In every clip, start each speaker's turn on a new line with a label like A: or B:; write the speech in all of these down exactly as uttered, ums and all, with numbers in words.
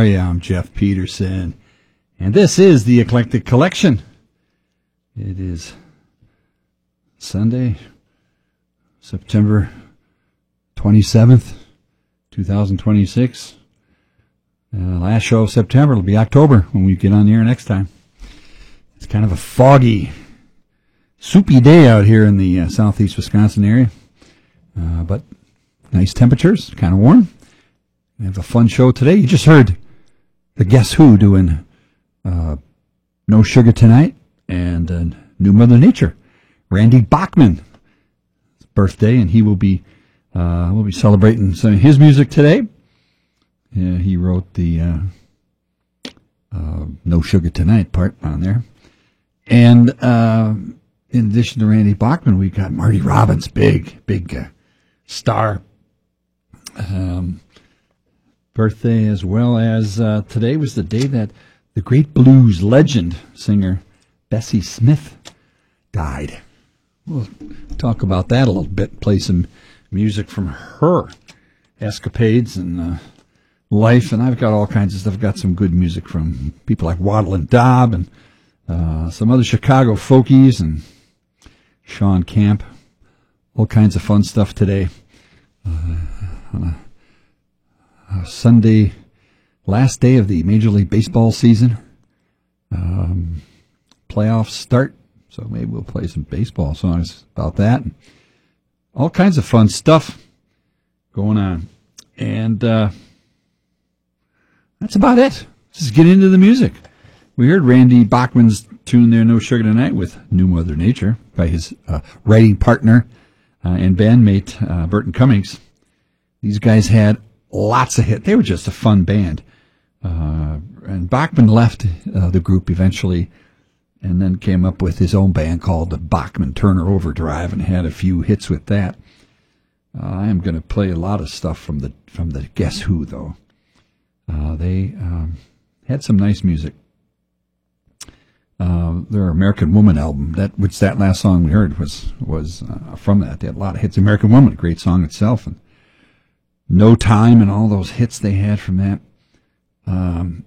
A: are you? I'm Jeff Peterson, and this is the Eclectic Collection. It is Sunday, September twenty-seventh, twenty twenty-six. Uh, last show of September. It'll be October when we get on the air next time. It's kind of a foggy, soupy day out here in the uh, southeast Wisconsin area, uh, but nice temperatures, kind of warm. We have a fun show today. You just heard the Guess Who doing uh, No Sugar Tonight and uh, New Mother Nature. Randy Bachman, his birthday, and he will be uh, will be celebrating some of his music today. Yeah, he wrote the uh, uh, No Sugar Tonight part on there. And uh, in addition to Randy Bachman, we've got Marty Robbins, big, big uh, star. Um, birthday, as well as uh, today was the day that the great blues legend singer Bessie Smith died. We'll talk about that a little bit, play some music from her escapades and uh, life, and I've got all kinds of stuff. I've got some good music from people like Waddle and Daub and uh, some other Chicago folkies and Sean Camp. All kinds of fun stuff today. Uh, on a Uh, Sunday, last day of the Major League Baseball season. Um, playoffs start, so maybe we'll play some baseball songs about that. All kinds of fun stuff going on. And uh, that's about it. Let's just get into the music. We heard Randy Bachman's tune there, No Sugar Tonight, with New Mother Nature by his uh, writing partner uh, and bandmate, uh, Burton Cummings. These guys had lots of hits. They were just a fun band. Uh, and Bachman left uh, the group eventually and then came up with his own band called the Bachman Turner Overdrive and had a few hits with that. Uh, I am going to play a lot of stuff from the from the Guess Who, though. Uh, they um, had some nice music. Uh, their American Woman album, that which that last song we heard was was uh, from that. They had a lot of hits. American Woman, a great song itself, and No Time and all those hits they had from that. Um,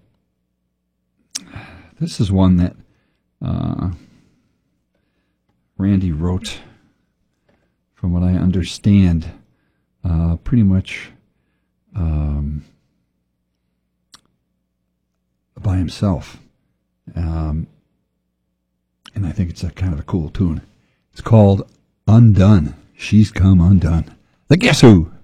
A: this is one that uh, Randy wrote, from what I understand, uh, pretty much um, by himself. Um, and I think it's a kind of a cool tune. It's called Undone. She's Come Undone. The Guess Who.